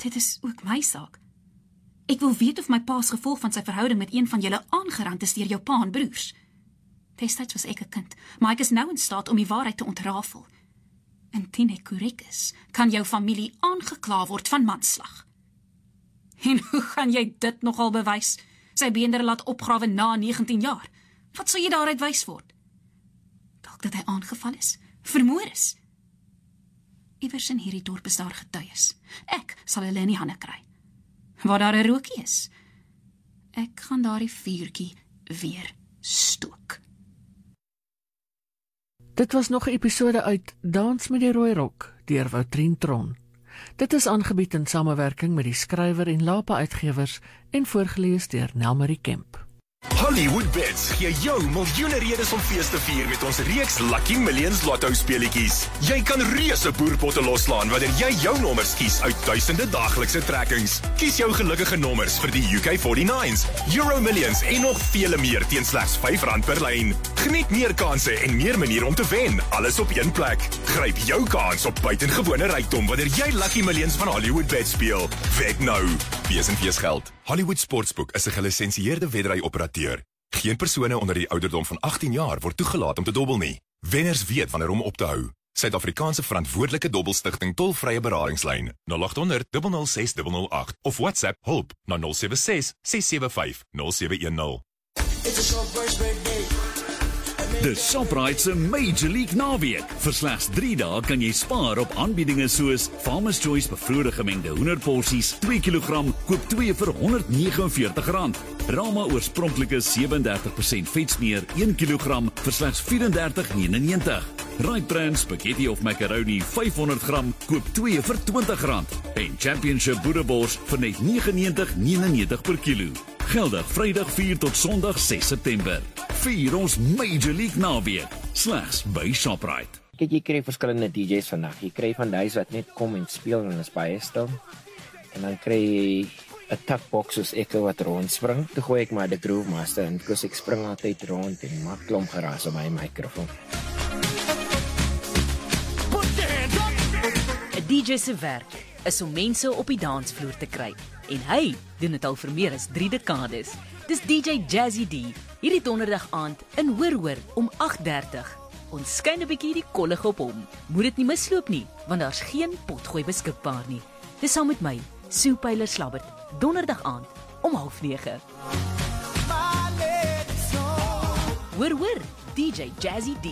Dit is ook my saak. Ek wil weet of my pa as gevolg van sy verhouding met een van julle aangerand is deur jou pa en broers. Destyds was ek 'n kind, maar ek is nou in staat om die waarheid te ontrafel. Indien ek korrek is, kan jou familie aangekla word van manslag. En hoe gaan jy dit nogal bewys? Sy beendere laat opgrawe na 19 jaar. Wat sal jy daaruit wys word? Dalk dat hy aangeval is, vermoor is. Iewers in hierdie dorp is daar getuies. Ek sal hulle in die hande kry. Waar daar 'n rookie is, ek gaan daardie vuurtjie weer stook. Dit was nog 'n episode uit Dans met die Rooi Rok deur Woutrien Tron. Dit is aangebied in samewerking met die skrywer en Lapa Uitgewers en voorgeles deur Nelmarie Kemp. Hollywood Bets gee jou miljoene redes om fees te vier met ons reeks Lucky Millions Lotto speletjies. Jy kan reuse boerpotte loslaan wanneer jy jou nommers kies uit duisende daaglikse trekkings. Kies jou gelukkige nommers vir die UK49s, Euro Millions en nog vele meer teen slegs R5 per lyn. Geniet meer kansse en meer maniere om te wen, alles op een plek. Gryp jou kans op buitengewone rykdom wanneer jy Lucky Millions van Hollywood Bets speel. Wed nou. Wees en wees geld. Hollywood Sportsbook is 'n gelisensieerde weddery-operateur. Geen persone onder die ouderdom van 18 jaar word toegelaat om te dobbel nie. Wenners weet wanneer om op te hou. Suid-Afrikaanse verantwoordelike dobbelstigting tolvrye beradingslyn 0800 006 008 of WhatsApp hulp na 076 675 0710. De Shoprite se Major League naweek. Vir slegs 3 dae kan jy spaar op aanbiedinge soos Farmer's Choice bevroorde gemengde hoenderporsies 2 kg, koop 2 vir R149. Rama oorspronklike 37% vetsmeer 1 kg vir slegs R34,99. Right Brand spaghetti of macaroni 500 gram, koop 2 vir R20. En Championship boerebors vir net R99,99 per kilo. Geldig Vrydag 4 tot Sondag 6 September. Vier ons Major League naweek, slegs by Shoprite. Kyk, jy kry verskillende DJ's vandag. Jy kry van die wat net kom en speel en is baie stil. En dan kry jy 'n takbox soos ek wat rondspring. Toe gooi ek maar die Groove Master en ek spring altyd rond en maak klomp geraas op my mikrofoon. 'n DJ se werk is om mense op die dansvloer te kry. En hy doen dit al vir meer as 3 dekades. Dis DJ Jazzy D, hierdie donderdag aand in Hoor om 8:30. Ons skyn 'n bietjie die kollig op hom. Moet dit nie misloop nie, want daar's geen potgooi beskikbaar nie. Dis saam met my, Sue Pyler Slabbert, donderdag aand om 8:30. Hoor, DJ Jazzy D.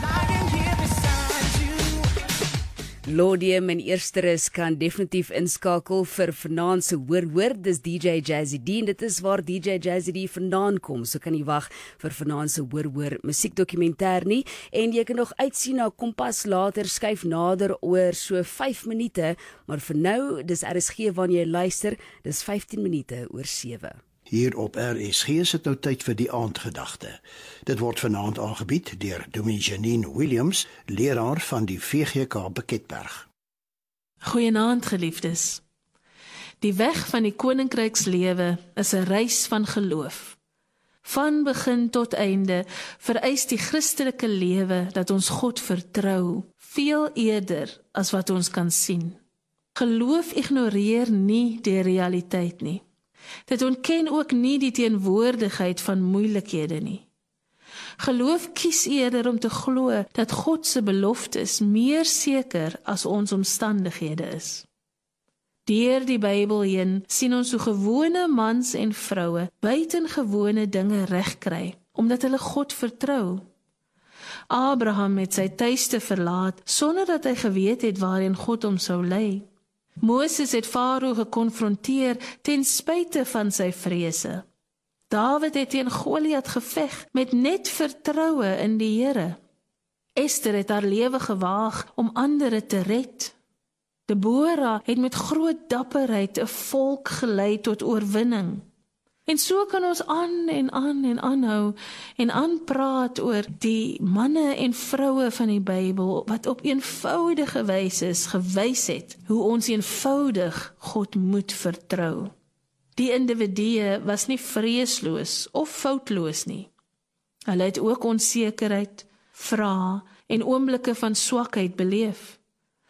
Lodium en Eersteres kan definitief inskakel vir vanaand se hoor, dis DJ Jazzy D en dit is waar DJ Jazzy D vandaan kom, so kan jy wag vir vanaand se hoor musiekdokumentêr nie, en jy kan nog uitsien na Kompas later, skuif nader oor so 5 minute, maar vir nou, dis RSG wanneer jy luister, dis 15 minute oor 7. Hier op RSG is dit nou tyd vir die aandgedagte. Dit word vanaand aangebied deur Dominee Janine Williams, leraar van die VGK Beketberg. Goeienaand geliefdes. Die weg van die koninkrykslewe is 'n reis van geloof. Van begin tot einde vereis die Christelike lewe dat ons God vertrou, veel eerder as wat ons kan sien. Geloof ignoreer nie die realiteit nie. Dit ontken ook nie die teenwoordigheid van moeilikhede nie. Geloof kies eerder om te glo dat God se beloftes meer seker as ons omstandighede is. Deur die Bybel heen sien ons hoe gewone mans en vroue buitengewone dinge regkry, omdat hulle God vertrou. Abraham het sy tuiste verlaat sonder dat hy geweet het waarheen God hom sou lei. Moses het Farao gekonfronteer ten spyte van sy vrese. Dawid het teen Goliat geveg met net vertroue in die Here. Esther het haar lewe gewaag om ander te red. Deborah het met groot dapperheid 'n volk gelei tot oorwinning. En so kan ons aan en aanhou en aanpraat oor die manne en vroue van die Bybel wat op eenvoudige wyse gewys het hoe ons eenvoudig God moet vertrou. Die individue was nie vreesloos of foutloos nie. Hulle het ook onsekerheid, vrae en oomblikke van swakheid beleef.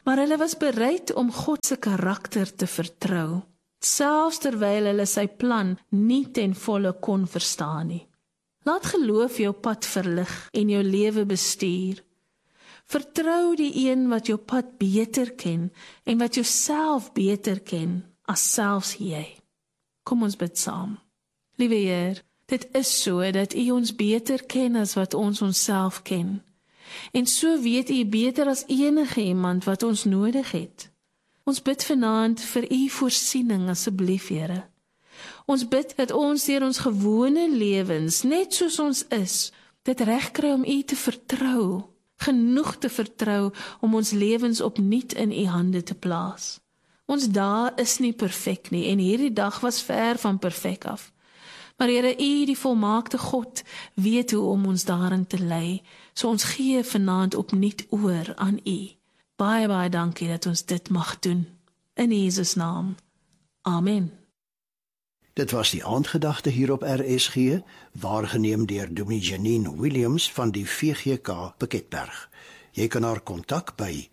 Maar hulle was bereid om God se karakter te vertrou, selfs terwyl hulle sy plan nie ten volle kon verstaan nie. Laat geloof jou pad verlig en jou lewe bestuur. Vertrou die een wat jou pad beter ken en wat jouself beter ken as selfs jy. Kom ons bid saam. Liewe Heer, dit is so dat U ons beter ken as wat ons onsself ken. En so weet U beter as enige iemand wat ons nodig het. Ons bid vanaand vir U voorsiening asseblief, Here. Ons bid dat ons deur ons gewone lewens, net soos ons is, dit regkry om U te vertrou, genoeg te vertrou om ons lewens opnuut in U hande te plaas. Ons dae is nie perfek nie en hierdie dag was ver van perfek af. Maar Here, U, die volmaakte God, weet hoe om ons daarin te lei, so ons gee vanaand opnuut oor aan U. Baie, baie dankie dat ons dit mag doen. In Jesus naam. Amen. Dit was die aandgedagte hier op RSG, waargeneem deur Dominee Janine Williams van die VGK Piketberg. Jy kan haar kontak by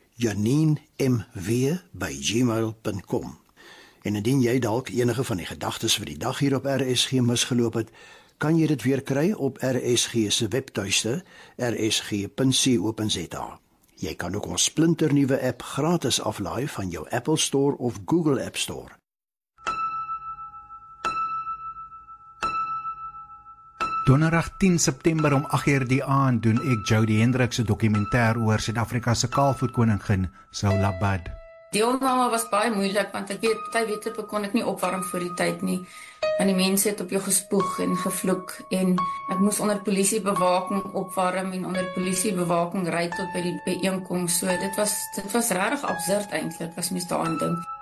janinemw@gmail.com. En indien jy dalk enige van die gedagtes vir die dag hier op RSG misgeloop het, kan jy dit weer kry op RSG se webtuiste rsg.co.za. Jy kan ook ons splinternuwe app gratis aflaai van jou Apple Store of Google App Store. Donderdag 10 September om 8:00 die aand doen ek Jody Hendricks se dokumentêr oor Suid-Afrika se kaalvoetkoningin Zola Bad. Deelname was baie moeilik want ek weet party wedlope kon ek nie opwarm vir die tyd nie. Want die mense het op jou gespoeg en gevloek en ek moes onder polisiebewaking opwarm en onder polisiebewaking ry tot by die byeenkoms. So dit was regtig absurd eintlik as mens daaraan dink.